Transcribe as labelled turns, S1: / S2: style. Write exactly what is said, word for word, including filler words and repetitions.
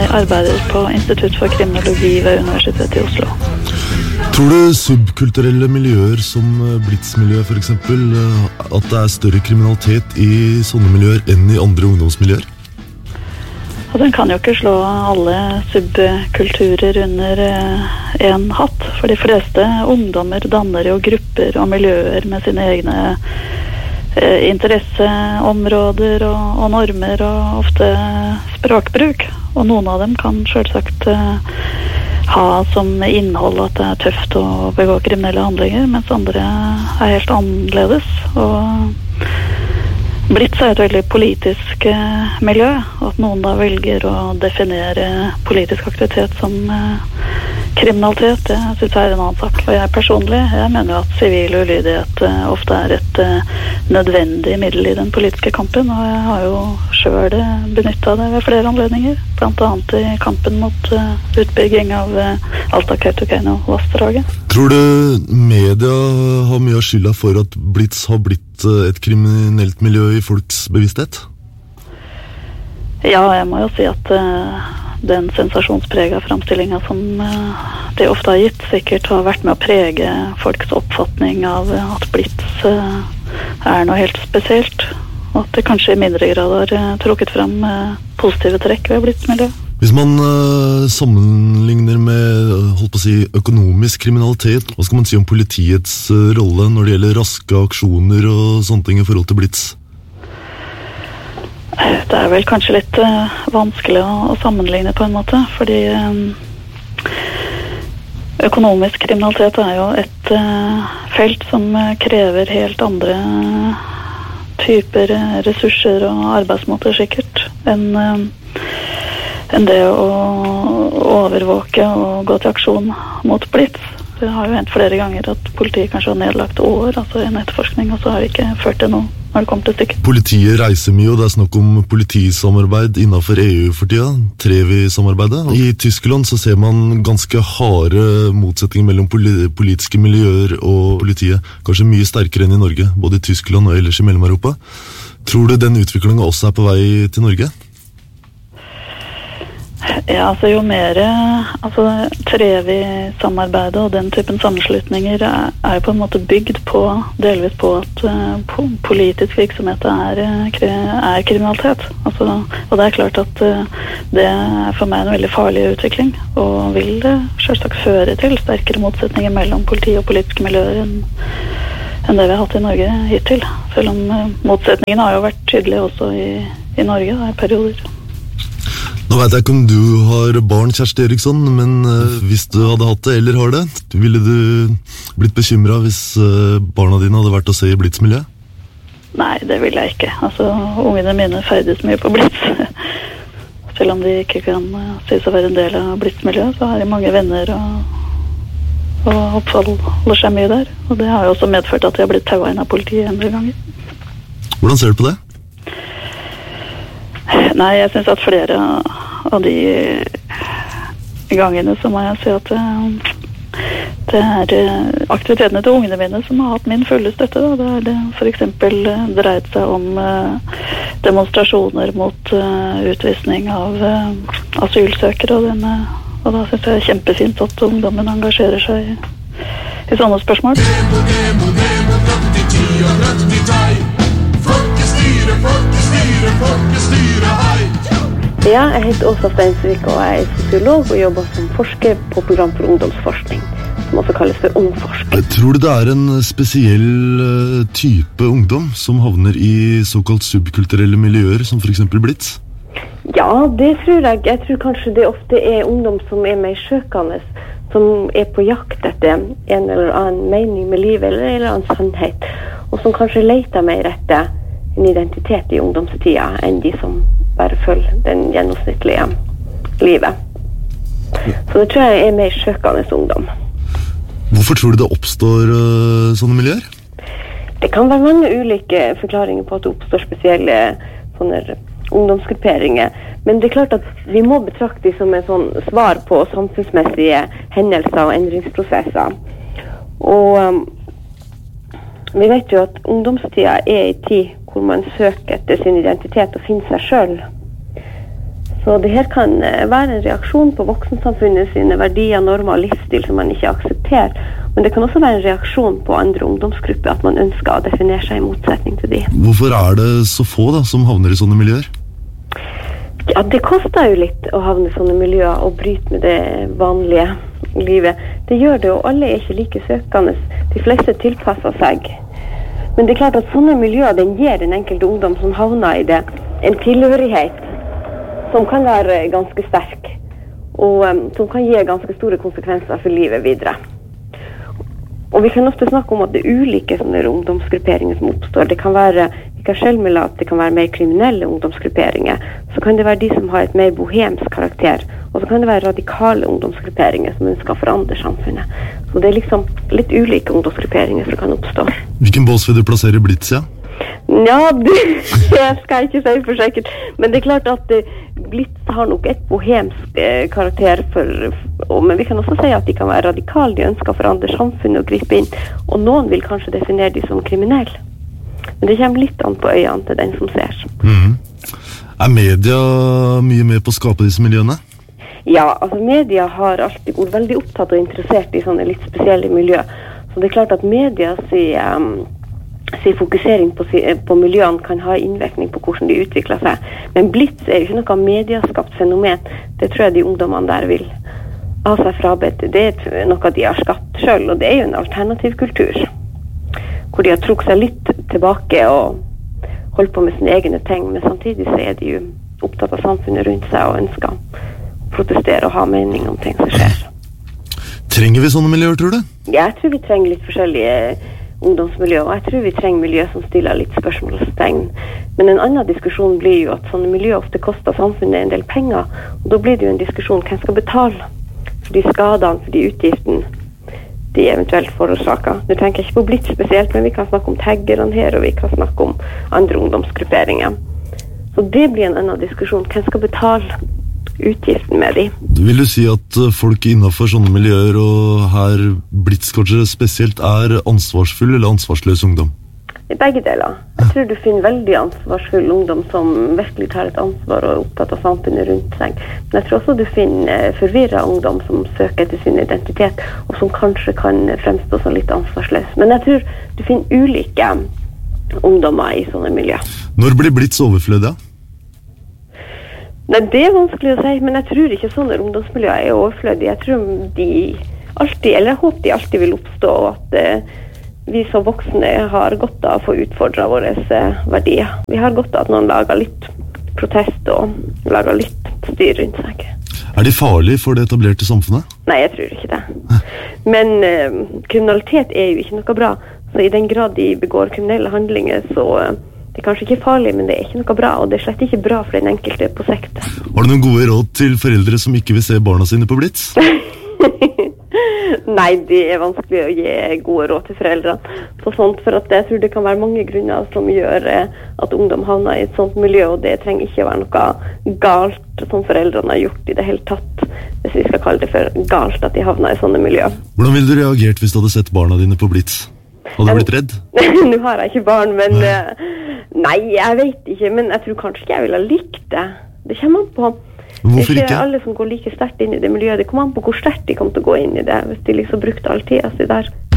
S1: jeg arbeider på Institutt for kriminologi ved Universitetet i Oslo.
S2: Tror du subkulturelle miljøer som Blitz-miljø for eksempel, at det er større kriminalitet i sånne miljøer enn i andre ungdomsmiljøer?
S1: Og den kan jo ikke slå alle subkulturer under en hatt, for de fleste ungdommer danner jo grupper og miljøer med sine egne eh, interesseområder og, og normer og ofte språkbruk. Og noen av dem kan selvsagt eh, ha som innhold at det er tøft å begå kriminelle handlinger, mens andre er helt annerledes. Og Blitz er et veldig politisk eh, miljø, og at noen da velger å definere politisk aktivitet som eh, kriminalitet, det synes jeg er en annen sak. Og jeg personlig, jeg mener jo at sivil ulydighet eh, ofte er et eh, nødvendig middel i den politiske kampen, og jeg har jo selv benyttet det ved flere anledninger, blant annet i kampen mot uh, utbygging av uh, Alta-Kautokeino-vassdraget.
S2: Tror du media har mye av skylda for at Blitz har blitt uh, et kriminelt miljø i folks bevissthet?
S1: Ja, jeg må jo si at uh, den sensasjonsprega framstillingen som uh, det ofte har gitt, sikkert har vært med å prege folks oppfatning av uh, at Blitz uh, er noe helt spesielt. Og at det kanskje i mindre grad har uh, trukket frem uh, positive trekk ved Blitz-miljø.
S2: Hvis man uh, sammenligner med holdt på å si, økonomisk kriminalitet, hva skal man si om politiets uh, rolle når det gjelder raske aksjoner og sånne ting i forhold til Blitz?
S1: Det er vel kanskje litt uh, vanskelig å, å sammenligne på en måte, fordi um, økonomisk kriminalitet er jo et uh, felt som uh, krever helt andre uh, typer ressurser og arbeidsmåter sikkert enn enn det å overvåke og gå til aksjon mot Blitz. Det har jo hendt flere ganger at politiet kanskje har nedlagt år, altså en etterforskning, og så har det ikke ført til noe når det kommer til stykket. Politiet
S2: reiser mye, og det er snakk om politisamarbeid innenfor E U for tida, Trevi-samarbeidet. I Tyskland så ser man ganske harde motsetninger mellom politiske miljøer og politiet, kanskje mye sterkere enn i Norge, både i Tyskland og ellers i Mellom-Europa. Tror du den utviklingen også er på vei til Norge?
S1: Ja, altså jo mer altså Trevi-samarbeidet og den typen sammenslutninger er, er jo på en måte bygd på, delvis på at uh, politisk virksomhet er, er kriminalitet. Altså, og det er klart at uh, det er for meg en veldig farlig utvikling, og vil uh, selvsagt føre til sterkere motsetninger mellom politi og politiske miljøer enn, enn det vi har hatt i Norge hittil. Selv om uh, motsetningene har jo vært tydelige også i, i Norge, da, i perioder.
S2: Nå vet jeg ikke om du har barn, Kjersti Eriksson, men uh, hvis du hadde hatt det, eller har det, ville du blitt bekymret hvis uh, barna dine hadde vært å se i Blitz-miljø?
S1: Nei, det ville jeg ikke. Altså, ungene mine ferdes mye på Blitz. Selv om de ikke kan uh, sies å være en del av Blitz-miljøet, så har de mange venner og, og oppholder seg mye der. Og det har jo også medført at de har blitt tauet inn av politiet en del ganger.
S2: Hvordan ser du på det?
S1: Nei, jeg synes at flere av de gangene så må jeg si at det er aktivitetene til ungene mine som har hatt min fulle støtte. Da. Det er det for eksempel dreid seg om demonstrasjoner mot utvisning av asylsøkere, og, denne, og da synes jeg det er kjempefint at ungdommen engasjerer seg i sånne spørsmål. Demo, demo, demo, tretti og tretti Folkestyre, folkestyre, folkestyre, hei!
S3: Ja, jeg heter Åsa Steinsvik, og jeg er sosiolog og jobber som forsker på program for ungdomsforskning, som også kalles for Ungforsk.
S2: Tror du det er en spesiell type ungdom som havner i såkalt subkulturelle miljøer, som for eksempel Blitz?
S3: Ja, det tror jeg. Jeg tror kanskje det ofte er ungdom som er mer søkende, som er på jakt etter en eller annen mening med livet, eller en eller annen sannhet, og som kanskje leter mer etter en identitet i ungdomstida enn de som bare følger den gjennomsnittlige livet. Så det tror jeg er mer søkende ungdom.
S2: Hvorfor tror du det oppstår uh, sånne miljøer?
S3: Det kan være mange ulike forklaringer på at det oppstår spesielle sånne ungdomsgrupperinger, men det er klart at vi må betrakte det som en sånn svar på samfunnsmessige hendelser og endringsprosesser. Og um, vi vet jo at ungdomstida er en tid hvor man søker etter sin identitet og finner seg selv. Så det her kan være en reaksjon på voksensamfunnet sine verdier, normer og livsstil som man ikke aksepterer. Men det kan også være en reaksjon på andre ungdomsgrupper, at man ønsker å definere seg i motsetning til de.
S2: Hvorfor er det så få da, som havner i sånne miljøer?
S3: Ja, det koster jo litt å havne i sånne miljøer og bryte med det vanlige livet. Det gjør det, og alle er ikke like søkende. De fleste tilpasser seg. Men det er klart at sånne miljøer, den gir den enkelte ungdom som havner i det, en tilhørighet som kan være ganske sterk, og um, som kan gi ganske store konsekvenser for livet videre. Og vi kan ofte snakke om at det er ulike sånne ungdomsgrupperinger som oppstår. Det kan være, vi kan selv melde at det kan være mer kriminelle ungdomsgrupperinger, så kan det være de som har et mer bohemsk karakter, og så kan det være radikale ungdomsgrupperinger som ønsker å forandre samfunnet. Så det er liksom litt ulike ungdomsgrupperinger som kan oppstå.
S2: Hvilken bås vil du plassere Blitz, ja?
S3: Ja, det skal jeg ikke si for sikkert. Men det er klart at Blitz har nok et bohemsk eh, karakter for, og, men vi kan også si at de kan være radikale, de ønsker å forandre samfunnet og gripe inn, og noen vil kanskje definere de som kriminelle. Men det kommer litt an på øynene til den som ser.
S2: Mm. Er media mye med på å skape disse miljøene?
S3: Ja, altså media har alltid vært veldig opptatt og interessert i sånne litt spesielle miljø. Så det er klart at media sier um, sin fokusering på, på miljøene kan ha innvirkning på hvordan de utvikler seg. Men Blitz er jo ikke noe mediaskapt fenomen. Det tror jeg de ungdommene der vil ha seg frabedt. Det er noe de har skapt selv, og det er jo en alternativ kultur. Hvor de har trukket seg litt tilbake og holdt på med sine egne ting, men samtidig så er de jo opptatt av samfunnet rundt seg og ønsker å protestere og ha mening om ting som skjer.
S2: Trenger vi sånne miljøer, tror du?
S3: Ja, jeg tror vi trenger litt forskjellige ungdomsmiljø, og jeg tror vi trenger miljø som stiller litt spørsmålstegn. Men en annen diskusjon blir jo at sånne miljø ofte koster samfunnet en del penger, og da blir det jo en diskusjon hvem skal betale for de skadene, for de utgiftene de eventuelt forårsaker. Nå tenker jeg ikke på Blitz spesielt, men vi kan snakke om taggerne her, og vi kan snakke om andre ungdomsgrupperinger. Så det blir en annen diskusjon. Hvem skal betale utgiften med de?
S2: Vil du si at folk innenfor sånne miljøer, og her Blitz kanskje spesielt, er ansvarsfull eller ansvarsløs ungdom?
S3: I begge deler. Jeg tror du finner veldig ansvarsfull ungdom som virkelig tar et ansvar og er opptatt av samfunnet rundt seg. Men jeg tror også du finner forvirret ungdom som søker etter sin identitet, og som kanskje kan fremstå som litt ansvarsløs. Men jeg tror du finner ulike ungdommer i sånne miljø.
S2: Når blir Blitz overflødig?
S3: Nei, det er vanskelig å si, men jeg tror ikke sånne ungdomsmiljøer er overflødige. Jeg tror de alltid, eller jeg håper de alltid vil oppstå, og at eh, vi som voksne har godt av å få utfordret våre eh, verdier. Vi har godt av at noen lager litt protest og lager litt styr rundt seg.
S2: Er de farlige for det etablerte samfunnet?
S3: Nei, jeg tror ikke det. Men eh, kriminalitet er jo ikke noe bra, så i den grad de begår kriminelle handlinger, så eh, det er kanskje ikke farlig, men det er ikke noe bra, og det er slett ikke bra for den enkelte på sikt.
S2: Har du noen gode råd til foreldre som ikke vil se barna sine på Blitz?
S3: Nei, det er vanskelig å gi gode råd til foreldrene på sånt, for at jeg tror det kan være mange grunner som gjør at ungdom havner i et sånt miljø, og det trenger ikke å være noe galt som foreldrene har gjort i det hele tatt, hvis vi skal kalle det for galt at de havner i sånne miljø.
S2: Hvordan ville du reagert hvis du hadde sett barna dine på Blitz? Hadde du blitt redd?
S3: Nå har jeg ikke barn, men nei. nei, jeg vet ikke, men jeg tror kanskje ikke jeg ville ha likt det. Det kommer an på.
S2: Hvorfor
S3: ikke?
S2: ikke?
S3: Alle som går like sterkt inn i det miljøet, det kommer an på hvor sterkt de kommer til å gå inn i det, hvis de liksom brukte all tida si der.